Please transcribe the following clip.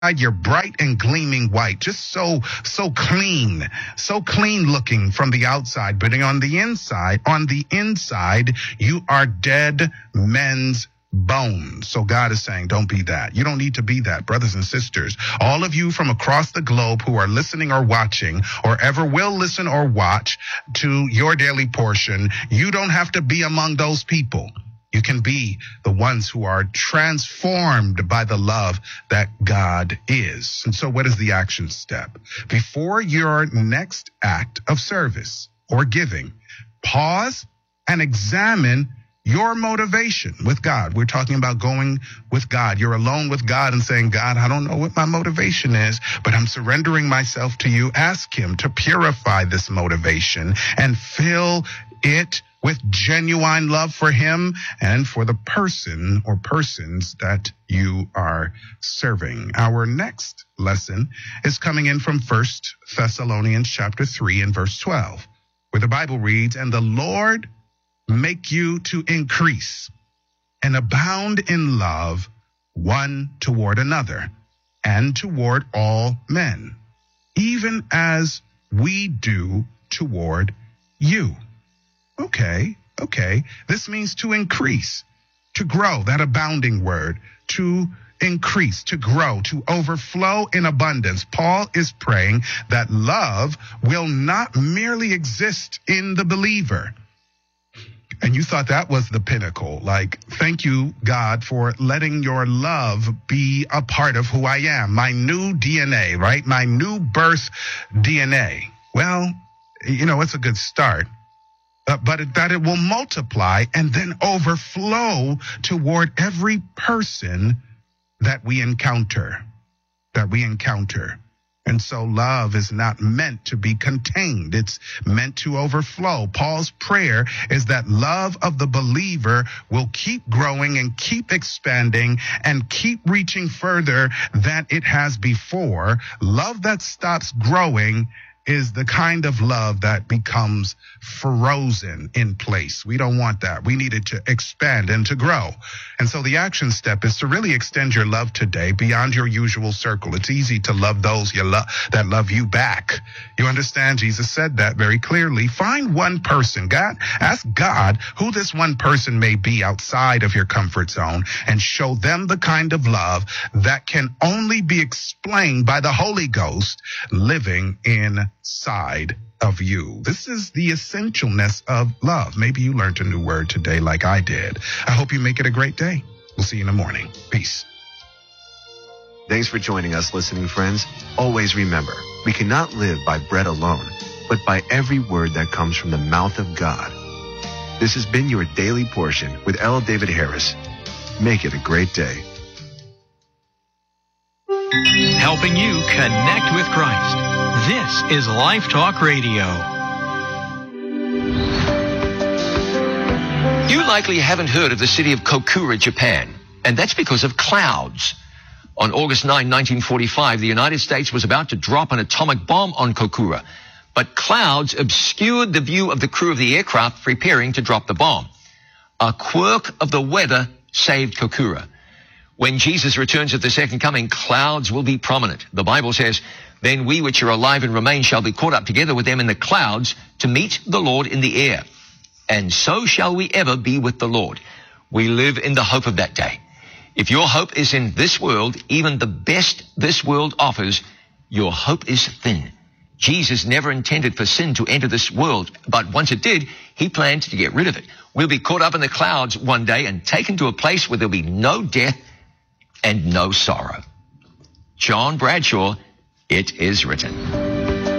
you're bright and gleaming white, just so clean looking from the outside, but on the inside, you are dead men's bones. So God is saying, don't be that. You don't need to be that, brothers and sisters. All of you from across the globe who are listening or watching, or ever will listen or watch to Your Daily Portion, you don't have to be among those people. You can be the ones who are transformed by the love that God is. And so what is the action step? Before your next act of service or giving, pause and examine your motivation with God. We're talking about going with God. You're alone with God and saying, God, I don't know what my motivation is, but I'm surrendering myself to you. Ask Him to purify this motivation and fill it with genuine love for Him and for the person or persons that you are serving. Our next lesson is coming in from 1 Thessalonians chapter 3 and verse 12, where the Bible reads, and the Lord make you to increase and abound in love one toward another and toward all men, even as we do toward you. Okay. This means to increase, to grow, that abounding word, to increase, to grow, to overflow in abundance. Paul is praying that love will not merely exist in the believer. And you thought that was the pinnacle. Like, thank you, God, for letting your love be a part of who I am, my new DNA, right? My new birth DNA. Well, it's a good start. But that it will multiply and then overflow toward every person that we encounter. And so love is not meant to be contained. It's meant to overflow. Paul's prayer is that love of the believer will keep growing and keep expanding and keep reaching further than it has before. Love that stops growing is the kind of love that becomes frozen in place. We don't want that. We need it to expand and to grow. And so the action step is to really extend your love today beyond your usual circle. It's easy to love those you love that love you back. You understand? Jesus said that very clearly. Find one person. Ask God who this one person may be outside of your comfort zone and show them the kind of love that can only be explained by the Holy Ghost living inside of you. This is the essentialness of love. Maybe you learned a new word today like I did. I hope you make it a great day. We'll see you in the morning. Peace. Thanks for joining us, listening friends. Always remember, we cannot live by bread alone, but by every word that comes from the mouth of God. This has been your Daily Portion with L. David Harris. Make it a great day. Helping you connect with Christ. This is Life Talk Radio. You likely haven't heard of the city of Kokura, Japan, and that's because of clouds. On August 9, 1945, the United States was about to drop an atomic bomb on Kokura, but clouds obscured the view of the crew of the aircraft preparing to drop the bomb. A quirk of the weather saved Kokura. When Jesus returns at the second coming, clouds will be prominent. The Bible says, then we which are alive and remain shall be caught up together with them in the clouds to meet the Lord in the air. And so shall we ever be with the Lord. We live in the hope of that day. If your hope is in this world, even the best this world offers, your hope is thin. Jesus never intended for sin to enter this world, but once it did, He planned to get rid of it. We'll be caught up in the clouds one day and taken to a place where there'll be no death and no sorrow. John Bradshaw, It Is Written.